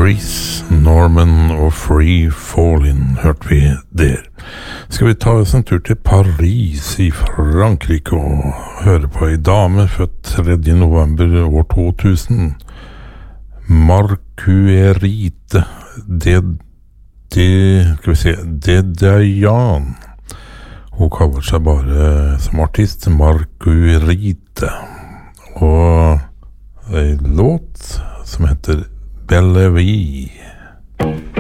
Grease, Norman og Free Fallin' hørte vi der. Skal vi ta oss en tur til Paris i Frankrike og høre på en dame født 3. november år 2000. Marguerite Dedayan. Hun kaller seg bare som artist Marguerite. Og en låt som heter Bellevue.